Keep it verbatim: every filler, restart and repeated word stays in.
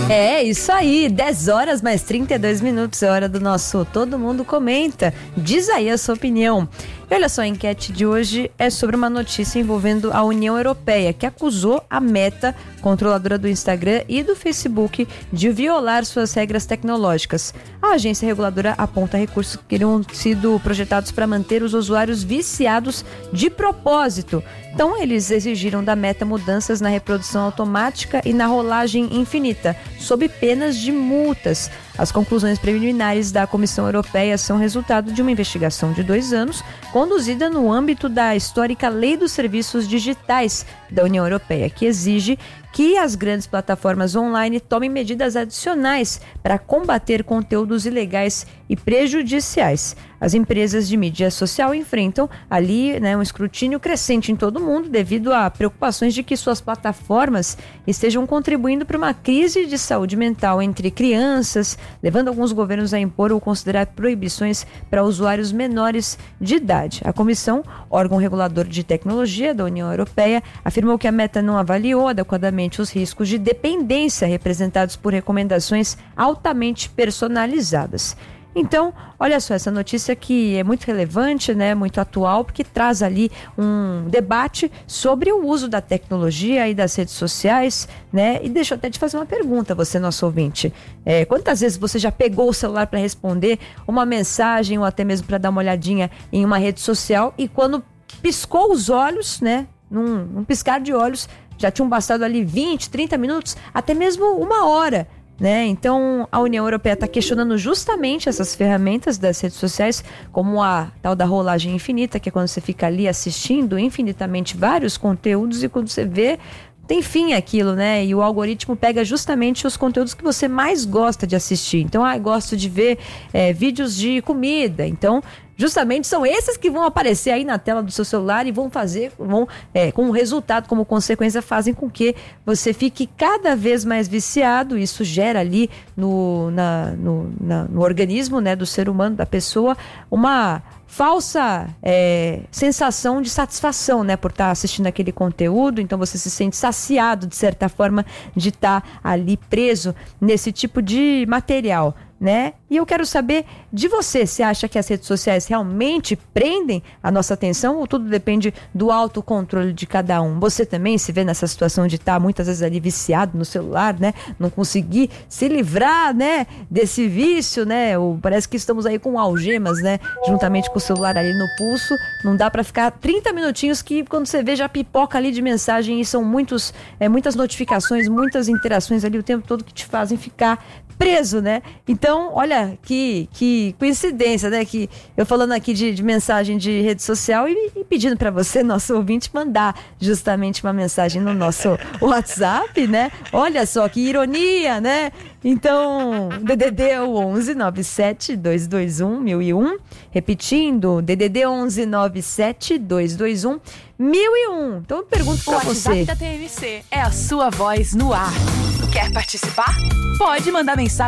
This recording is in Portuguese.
É, isso aí, dez horas mais trinta e dois minutos, é hora do nosso Todo Mundo Comenta. Diz aí a sua opinião. E olha só, a enquete de hoje é sobre uma notícia envolvendo a União Europeia, que acusou a Meta, controladora do Instagram e do Facebook, de violar suas regras tecnológicas. A agência reguladora aponta recursos que teriam sido projetados para manter os usuários viciados de propósito. Então, eles exigiram da Meta mudanças na reprodução automática e na rolagem infinita, sob penas de multas. As conclusões preliminares da Comissão Europeia são resultado de uma investigação de dois anos, conduzida no âmbito da histórica Lei dos Serviços Digitais da União Europeia, que exige que as grandes plataformas online tomem medidas adicionais para combater conteúdos ilegais e prejudiciais. As empresas de mídia social enfrentam ali, né, um escrutínio crescente em todo o mundo devido a preocupações de que suas plataformas estejam contribuindo para uma crise de saúde mental entre crianças, levando alguns governos a impor ou considerar proibições para usuários menores de idade. A Comissão, órgão regulador de tecnologia da União Europeia, afirmou que a Meta não avaliou adequadamente os riscos de dependência representados por recomendações altamente personalizadas. Então, olha só, essa notícia que é muito relevante, né, muito atual, porque traz ali um debate sobre o uso da tecnologia e das redes sociais, né? E deixa eu até te fazer uma pergunta, você, nosso ouvinte. É, quantas vezes você já pegou o celular para responder uma mensagem ou até mesmo para dar uma olhadinha em uma rede social e quando piscou os olhos, né, num, num piscar de olhos, já tinham bastado ali vinte, trinta minutos, até mesmo uma hora, né? Então a União Europeia está questionando justamente essas ferramentas das redes sociais, como a tal da rolagem infinita, que é quando você fica ali assistindo infinitamente vários conteúdos e quando você vê, tem fim aquilo, né? E o algoritmo pega justamente os conteúdos que você mais gosta de assistir. Então, ah, eu gosto de ver é, vídeos de comida. Então, justamente são esses que vão aparecer aí na tela do seu celular e vão fazer, vão, é, com o resultado, como consequência, fazem com que você fique cada vez mais viciado. Isso gera ali no, na, no, na, no organismo, né, do ser humano, da pessoa, uma falsa é, sensação de satisfação, né, por estar assistindo aquele conteúdo. Então você se sente saciado, de certa forma, de estar ali preso nesse tipo de material, né? E eu quero saber de você, você acha que as redes sociais realmente prendem a nossa atenção ou tudo depende do autocontrole de cada um? Você também se vê nessa situação de estar muitas vezes ali viciado no celular, né? Não conseguir se livrar, né, desse vício, né? Ou parece que estamos aí com algemas, né, juntamente com o celular ali no pulso. Não dá para ficar trinta minutinhos que quando você vê já pipoca ali de mensagem e são muitos, é, muitas notificações, muitas interações ali o tempo todo que te fazem ficar preso, né? Então, olha que, que coincidência, né? Que eu falando aqui de, de mensagem de rede social e, e pedindo para você, nosso ouvinte, mandar justamente uma mensagem no nosso WhatsApp, né? Olha só que ironia, né? Então, D D D é o onze nove sete dois dois um mil e um, repetindo, D D D onze nove sete dois dois um mil e um. Então eu pergunto pra você. O WhatsApp da T M C é a sua voz no ar. Quer participar? Pode mandar mensagem